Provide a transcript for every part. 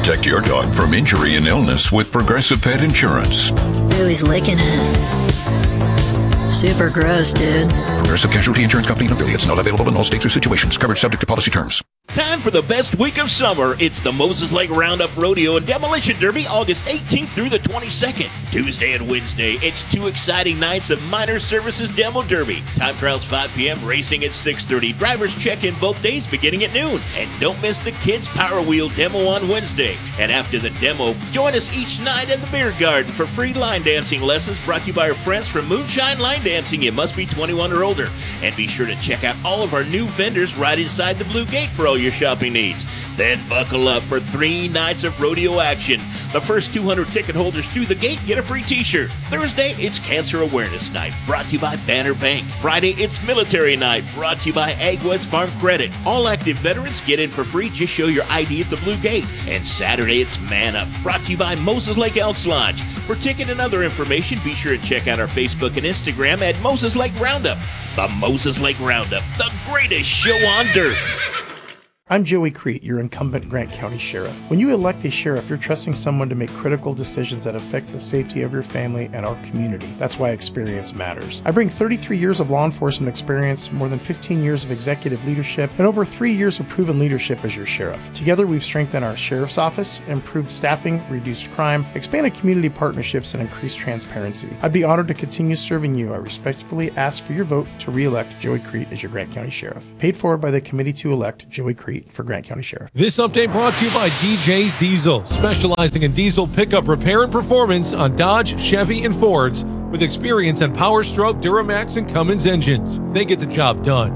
Protect your dog from injury and illness with Progressive Pet Insurance. Ooh, he's licking it. Super gross, dude. Progressive Casualty Insurance Company and affiliates. Not available in all states or situations. Coverage subject to policy terms. Time for the best week of summer. It's the Moses Lake Roundup Rodeo and Demolition Derby, August 18th through the 22nd. Tuesday and Wednesday, it's 2 exciting nights of Minor Services Demo Derby. Time trials 5 p.m., racing at 6:30. Drivers check in both days beginning at noon. And don't miss the Kids Power Wheel Demo on Wednesday. And after the demo, join us each night in the Beer Garden for free line dancing lessons brought to you by our friends from Moonshine Line Dancing. You must be 21 or older. And be sure to check out all of our new vendors right inside the Blue Gate for all your shopping needs. Then buckle up for 3 nights of rodeo action. The first 200 ticket holders through the gate get a free t-shirt. Thursday, it's Cancer Awareness Night, brought to you by Banner Bank. Friday, it's Military Night, brought to you by Ag West Farm Credit. All active veterans get in for free. Just show your ID at the Blue Gate. And Saturday, it's Man Up, brought to you by Moses Lake Elks Lodge. For ticket and other information, be sure to check out our Facebook and Instagram at Moses Lake Roundup. The Moses Lake Roundup, the greatest show on dirt. I'm Joey Crete, your incumbent Grant County Sheriff. When you elect a sheriff, you're trusting someone to make critical decisions that affect the safety of your family and our community. That's why experience matters. I bring 33 years of law enforcement experience, more than 15 years of executive leadership, and over 3 years of proven leadership as your sheriff. Together, we've strengthened our sheriff's office, improved staffing, reduced crime, expanded community partnerships, and increased transparency. I'd be honored to continue serving you. I respectfully ask for your vote to re-elect Joey Crete as your Grant County Sheriff. Paid for by the committee to elect Joey Crete for Grant County Sheriff. This update brought to you by DJ's Diesel, specializing in diesel pickup repair and performance on Dodge, Chevy, and Fords, with experience on Power Stroke, Duramax, and Cummins engines. They get the job done.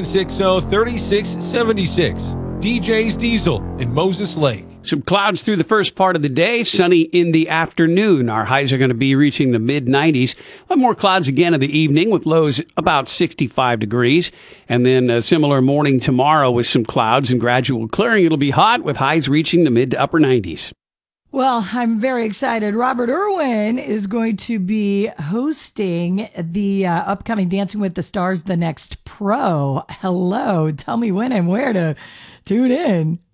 760-3676. DJ's Diesel in Moses Lake. Some clouds through the first part of the day, sunny in the afternoon. Our highs are going to be reaching the mid-90s. More clouds again in the evening with lows about 65 degrees. And then a similar morning tomorrow with some clouds and gradual clearing. It'll be hot with highs reaching the mid to upper 90s. Well, I'm very excited. Robert Irwin is going to be hosting the upcoming Dancing with the Stars The Next Pro. Hello. Tell me when and where to tune in.